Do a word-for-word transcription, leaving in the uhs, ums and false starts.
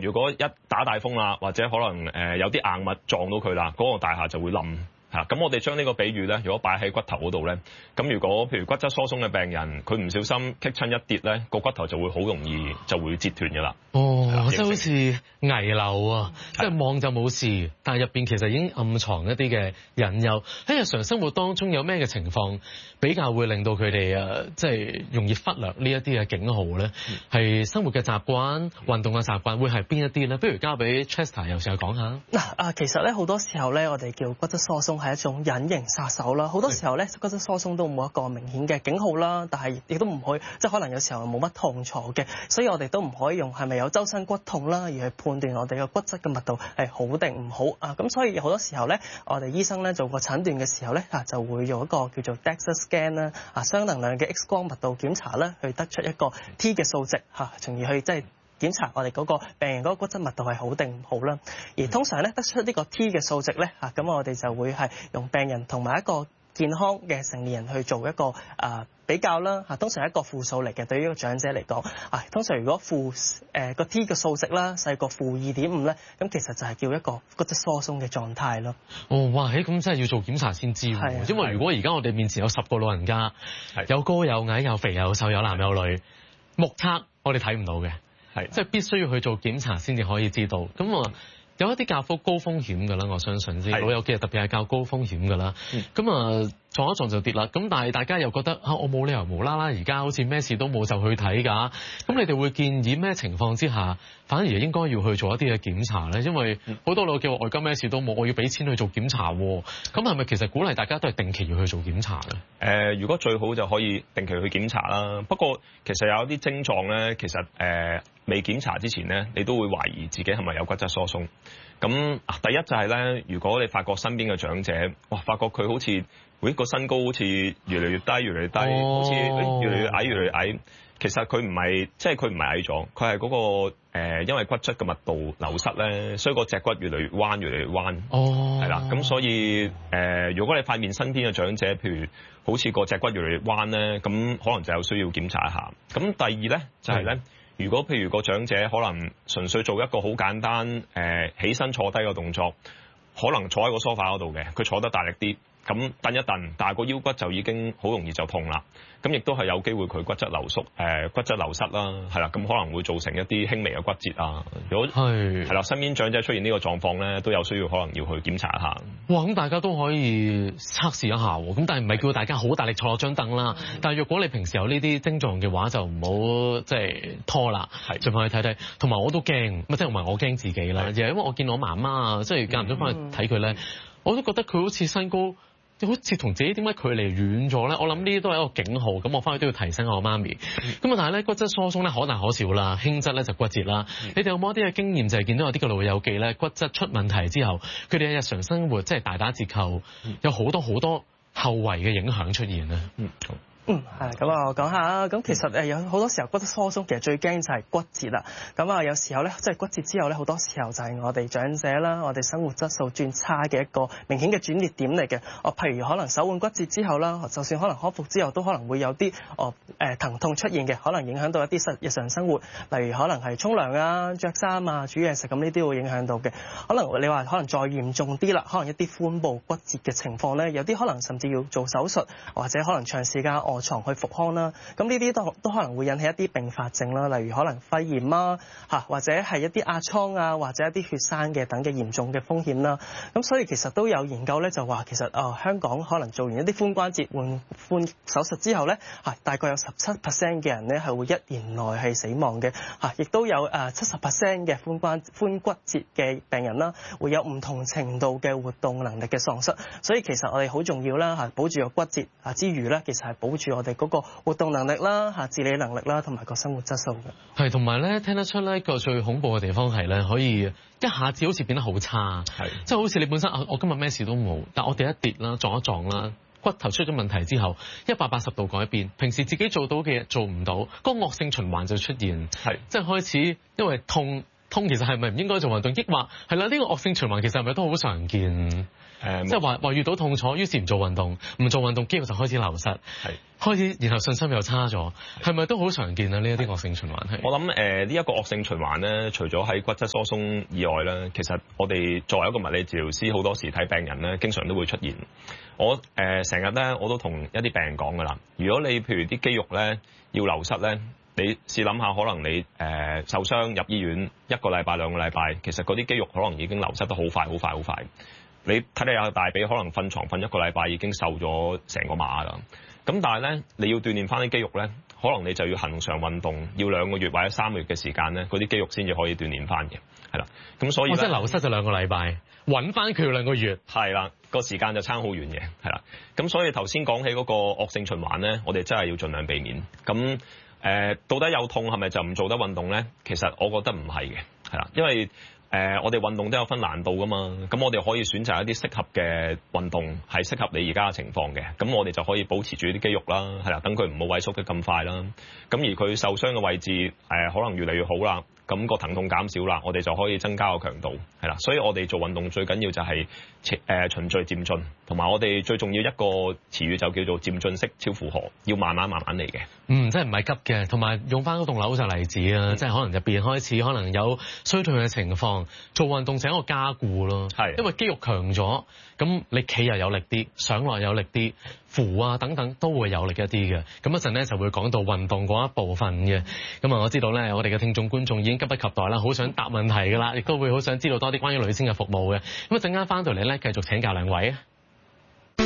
如果一打大風啦，或者可能誒有啲硬物撞到佢啦，嗰個大廈就會冧。嚇，咁我哋將呢個比喻咧，如果擺喺骨頭嗰度咧，咁如果譬如骨質疏鬆嘅病人，佢唔小心棘親一跌咧，個骨頭就會好容易就會折斷嘅啦。 哦，即係好似危樓啊，即係望就冇事，但係入邊其實已經暗藏一啲嘅隱憂。喺日常生活當中有咩嘅情況比較會令到佢哋誒，即係容易忽略呢一啲嘅警號咧？係、嗯、生活嘅習慣、運動嘅習慣，會係邊一啲咧？不如交俾 Chester 有時候講下。 嗱啊，其實咧好多時候咧，我哋叫骨質疏鬆係一種隱形殺手啦。好多時候咧，骨質疏鬆都冇一個明顯嘅警號啦，但係亦都唔可以，即係可能有時候冇乜痛楚嘅，所以我哋都唔可以用係咪有周身骨痛啦，而去判斷我哋嘅骨質嘅密度係好定唔好啊。咁所以好多時候咧，我哋醫生咧做個診斷嘅時候咧，啊就會用一個叫做 DEXA scan 啦，啊雙能量嘅 X 光密度檢查咧，去得出一個 T 嘅數值嚇，從而去即係檢查我哋嗰個病人嗰個骨質密度係好定唔好啦。而通常咧得出呢個 T 嘅數值咧，嚇咁我哋就會係用病人同埋一個健康嘅成年人去做一個啊、呃、比較啦嚇，通常係一個負數嚟嘅，對於一個長者嚟講啊，通常如果負誒個 T 嘅數值啦細過負二點五咧，咁其實就係叫一個骨質疏鬆嘅狀態咯。 哦，哇！誒咁真係要做檢查先知喎， 係因為如果而家我哋面前有十個老人家，有高有矮有肥有瘦有男有女，目測我哋睇唔到嘅，係即係必須要去做檢查先至可以知道。咁啊。有一啲較高高風險㗎啦，我相信啲老友記特別係較高風險㗎啦。咁、嗯、啊撞一撞就跌啦。咁但係大家又覺得啊，我冇理由無啦啦而家好似咩事都冇就去睇㗎。咁你哋會建議咩情況之下，反而應該要去做一啲嘅檢查咧？因為好多老友記話我而家咩事都冇，我要俾錢去做檢查喎。咁係咪其實鼓勵大家都係定期要去做檢查咧？誒、 呃，如果最好就可以定期去檢查啦。不過其實有啲症狀咧，其實誒。呃未檢查之前咧，你都會懷疑自己係咪有骨質疏鬆。咁第一就係咧，如果你發覺身邊嘅長者，哇，發覺佢好似，喂個身高好似越嚟越低，越嚟越低，哦、好似越嚟越矮，越嚟越矮。其實佢唔係，即係佢唔係矮咗，佢係嗰個、呃、因為骨質嘅密度流失咧，所以個脊骨越嚟越彎，越嚟越彎。哦，係啦。咁所以誒、呃，如果你發現身邊嘅長者，譬如好似個脊骨越嚟越彎咧，咁可能就有需要檢查一下。咁第二咧，就係、是、咧。嗯如果譬如個長者可能純粹做一個好簡單誒、呃、起身坐低嘅動作，可能坐喺個梳化嗰度嘅，佢坐得大力啲，咁蹬一蹬，但係個腰骨就已經好容易就痛啦。咁亦都係有機會佢骨質流縮，誒、呃、骨質流失啦，係啦，咁可能會造成一啲輕微嘅骨折啊。如果係係啦，身邊長者出現呢個狀況咧，都有需要可能要去檢查一下。 哇！咁大家都可以測試一下喎。咁但係唔係叫大家好大力坐落張凳啦。但係若果你平時有呢啲症狀嘅話，就唔好即係拖啦，盡快去睇睇。同埋我都驚，即係唔係我驚自己啦，而係因為我見我媽媽啊，即係間唔中翻去睇佢咧，我都覺得佢好似身高。好似同自己點解距離遠咗咧？我諗呢啲都係一個警號，咁我翻去都要提醒我媽咪。咁、嗯、啊，但係咧骨質疏鬆咧可大可小啦，輕則咧就骨折啦。嗯、你哋有冇一啲嘅經驗，就係見到有啲嘅老友記咧骨質出問題之後，佢哋嘅日常生活即係大打折扣，嗯、有好多好多後遺嘅影響出現咧。嗯。 嗯，係咁啊，我講下啊。咁其實誒有好多時候骨質疏鬆，其實最驚就係骨折啦。咁啊，有時候咧，即係骨折之後咧，好多時候就係我哋長者啦，我哋生活質素轉差嘅一個明顯嘅轉捩點嚟嘅。哦，譬如可能手腕骨折之後啦，就算可能康復之後，都可能會有啲哦誒疼痛出現嘅，可能影響到一啲實日常生活，例如可能係沖涼啊、着衫啊、煮嘢食咁，呢啲會影響到嘅。可能你話可能再嚴重啲啦，可能一啲髖部骨折嘅情況咧，有啲可能甚至要做手術，或者可能長時間臥床去復康啦，咁呢啲都都可能會引起一啲併發症啦，例如可能肺炎啊，嚇或者係一啲壓瘡啊，或者一啲血栓嘅等嘅嚴重嘅風險啦。咁所以其實都有研究咧，就話其實啊、呃、香港可能做完一啲髖關節換髖手術之後咧，嚇大概有十七 percent 嘅人咧係會一年內係死亡嘅，嚇亦都有誒七十 percent 嘅髖關髖骨折嘅病人啦，會有唔同程度嘅活動能力嘅喪失。所以其實我哋好重要啦，嚇保住個骨折啊之餘咧，其實係保住我哋嗰個活動能力啦、嚇自理能力啦，同埋個生活質素嘅。 係，同埋咧聽得出咧個最恐怖嘅地方係咧，可以一下子好似變得好差，係即係好似你本身啊，我今日咩事都冇，但我哋一跌啦、撞一撞啦，骨頭出咗問題之後，一百八十度改變，平時自己做到嘅嘢做唔到，個惡性循環就出現，係即係開始因為痛痛，其實係咪唔應該做運動？抑或係啦？呢、呢個惡性循環其實係咪都好常見？誒，即係話話遇到痛楚，於是唔做運動，唔做運動，肌肉就開始流失，係開始，然後信心又差咗，係咪都好常見啊？呢一啲惡性循環係。我諗誒呢一個惡性循環咧，除咗喺骨質疏鬆以外咧，其實我哋作為一個物理治療師，好多時睇病人咧，經常都會出現。我誒成日咧，我都同一啲病人講㗎啦。如果你譬如啲肌肉咧要流失咧，你試諗下，可能你誒、呃、受傷入醫院一個禮拜兩個禮拜，其實嗰啲肌肉可能已經流失得好快好快好快。你睇你有大髀，可能瞓床瞓一個禮拜已經瘦咗成個碼啦。咁但係咧，你要鍛鍊翻啲肌肉咧，可能你就要恆常運動，要兩個月或者三個月嘅時間咧，嗰啲肌肉先至可以鍛鍊翻嘅。係啦，咁所以即係流失咗兩個禮拜，揾翻佢兩個月。 係啦，個時間就差好遠嘅。係啦，咁所以頭先講起嗰個惡性循環咧，我哋真係要盡量避免。咁誒、呃，到底有痛係咪就唔做得運動咧？其實我覺得唔係嘅，係啦，因為誒、呃，我哋運動都有分難度噶嘛，咁我哋可以選擇一啲適合嘅運動，係適合你而家嘅情況嘅，咁我哋就可以保持住啲肌肉啦，係啦，等佢唔好萎縮得咁快啦，咁而佢受傷嘅位置誒、呃，可能越嚟越好啦，咁個疼痛減少啦，我哋就可以增加個強度，係啦，所以我哋做運動最緊要就係誒循序漸進，同埋我哋最重要一個詞語就叫做漸進式超負荷，要慢慢慢慢嚟嘅。 嗯，即係唔係急嘅，同埋用翻嗰棟樓就例子啊、嗯，即係可能入邊開始可能有衰退嘅情況，做運動就係一個加固咯。係，因為肌肉強咗，咁你企又有力啲，上落有力啲，扶啊等等都會有力一啲嘅。咁一陣咧就會講到運動嗰一部分嘅。咁啊，我知道咧，我哋嘅聽眾觀眾已經急不及待啦，好想答問題㗎啦，亦都會好想知道多啲關於女性嘅服務嘅。咁一陣間翻到嚟咧，繼續請教兩位啊。